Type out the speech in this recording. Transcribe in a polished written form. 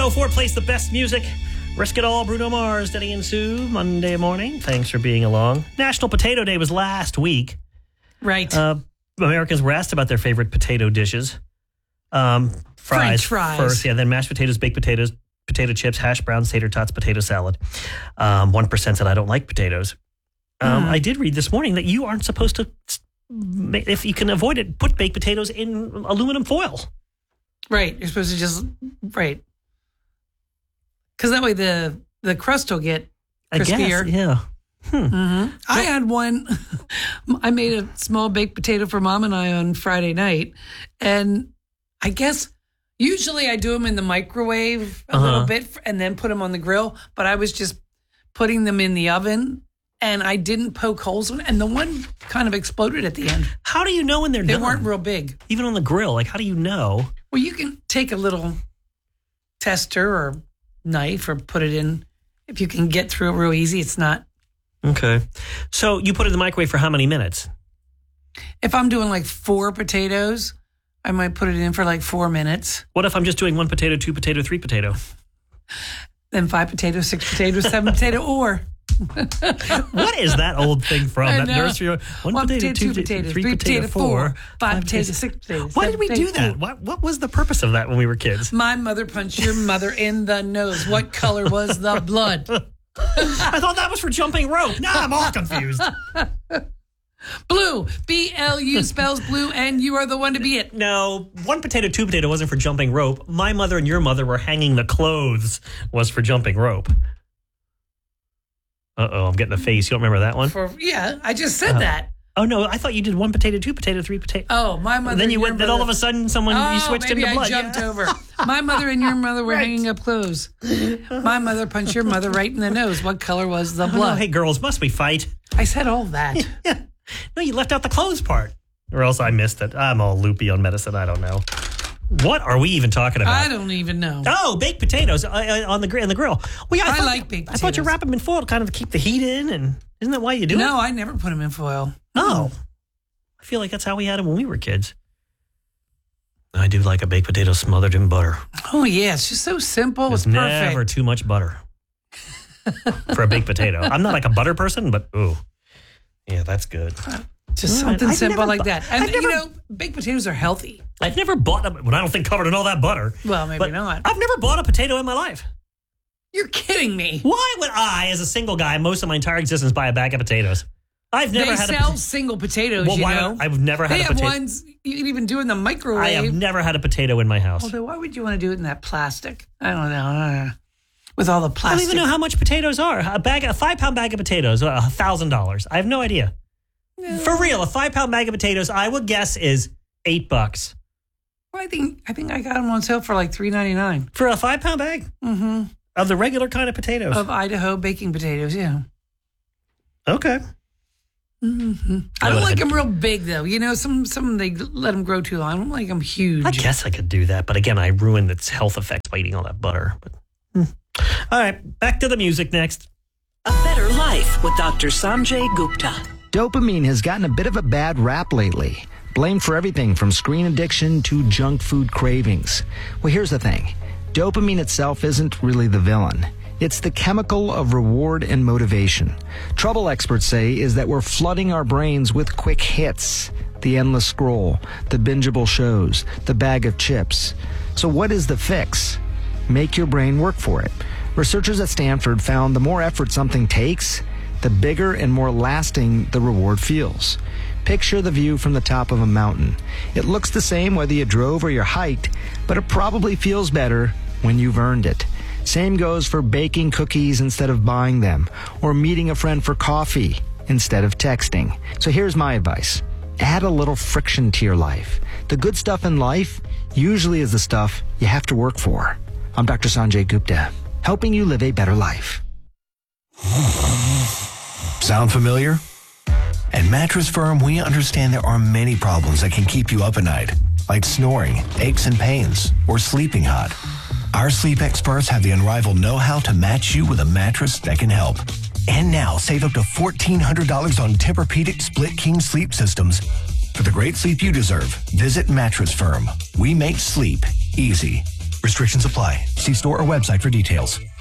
04 plays the best music. Risk It All, Bruno Mars, Denny and Sue, Monday morning. Thanks for being along. National Potato Day was last week. Right. Americans were asked about their favorite potato dishes. French fries. First, then mashed potatoes, baked potatoes, potato chips, hash browns, tater tots, potato salad. 1% said I don't like potatoes. I did read this morning that you aren't supposed to, if you can avoid it, put baked potatoes in aluminum foil. Right. You're supposed to just, right. Because that way the crust will get crispier. I guess, yeah. I had one. I made a small baked potato for Mom and I on Friday night. And I guess usually I do them in the microwave a little bit and then put them on the grill. But I was just putting them in the oven and I didn't poke holes in it. And the one kind of exploded at the end. How do you know when they're done? They weren't real big. Even on the grill, like how do you know? Well, you can take a little tester or knife or put it in. If you can get through it real easy, it's not. Okay. So you put it in the microwave for how many minutes? If I'm doing like 4 potatoes, I might put it in for like 4 minutes. What if I'm just doing 1 potato, 2 potato, 3 potato? Then 5 potatoes, 6 potatoes, 7 potato, or. What is that old thing from? That nursery? 1 potato, 2 potatoes, 3 potato, 4, 5 potatoes, 6 potatoes. Why did we do that? What was the purpose of that when we were kids? My mother punched your mother in the nose. What color was the blood? I thought that was for jumping rope. Now I'm all confused. Blue. B-L-U spells blue, and you are the one to be it. No, 1 potato, 2 potato wasn't for jumping rope. My mother and your mother were hanging the clothes was for jumping rope. Uh-oh, I'm getting a face. You don't remember that one? Yeah, I just said that. Oh, no, I thought you did 1 potato, 2 potato, 3 potato. Oh, my mother. And then you went, then all of a sudden you switched into blood. I jumped over. My mother and your mother were hanging up clothes. My mother punched your mother right in the nose. What color was the blood? Oh, hey, girls, must we fight? I said all that. Yeah. No, you left out the clothes part. Or else I missed it. I'm all loopy on medicine. I don't know. What are we even talking about? I don't even know. Oh, baked potatoes on the grill. Well, yeah, I like baked potatoes. I thought you wrap them in foil to kind of keep the heat in, and isn't that why you do it? No, I never put them in foil. Oh. I feel like that's how we had them when we were kids. I do like a baked potato smothered in butter. Oh, yeah. It's just so simple. It's There's perfect. never too much butter for a baked potato. I'm not like a butter person, but ooh. Yeah, that's good. Just something simple like that. And, baked potatoes are healthy. I've never bought them, but I don't think covered in all that butter. Well, maybe not. I've never bought a potato in my life. You're kidding me. Why would I, as a single guy, most of my entire existence, buy a bag of potatoes? I've never had sell single potatoes, I've never had a potato. They have ones you can even do in the microwave. I have never had a potato in my house. Although, why would you want to do it in that plastic? I don't know. With all the plastic. I don't even know how much potatoes are. A 5-pound bag of potatoes, $1,000. I have no idea. No. For real, a 5-pound bag of potatoes, I would guess is $8. Well, I think I got them on sale for like $3.99 for a 5-pound bag. Mm-hmm. Of the regular kind of potatoes. Of Idaho baking potatoes, yeah. Okay. Mm-hmm. I don't like them real big, though. Some they let them grow too long. I don't like them huge. I guess I could do that, but again, I ruined its health effects by eating all that butter. But all right, back to the music next. A Better Life with Dr. Sanjay Gupta. Dopamine has gotten a bit of a bad rap lately, blamed for everything from screen addiction to junk food cravings. Well, here's the thing. Dopamine itself isn't really the villain. It's the chemical of reward and motivation. Trouble experts say is that we're flooding our brains with quick hits. The endless scroll, the bingeable shows, the bag of chips. So what is the fix? Make your brain work for it. Researchers at Stanford found the more effort something takes, the bigger and more lasting the reward feels. Picture the view from the top of a mountain. It looks the same whether you drove or you hiked, but it probably feels better when you've earned it. Same goes for baking cookies instead of buying them, or meeting a friend for coffee instead of texting. So here's my advice. Add a little friction to your life. The good stuff in life usually is the stuff you have to work for. I'm Dr. Sanjay Gupta, helping you live a better life. Sound familiar? At Mattress Firm, we understand there are many problems that can keep you up at night, like snoring, aches and pains, or sleeping hot. Our sleep experts have the unrivaled know-how to match you with a mattress that can help. And now, save up to $1,400 on Tempur-Pedic Split King sleep systems. For the great sleep you deserve, visit Mattress Firm. We make sleep easy. Restrictions apply. See store or website for details.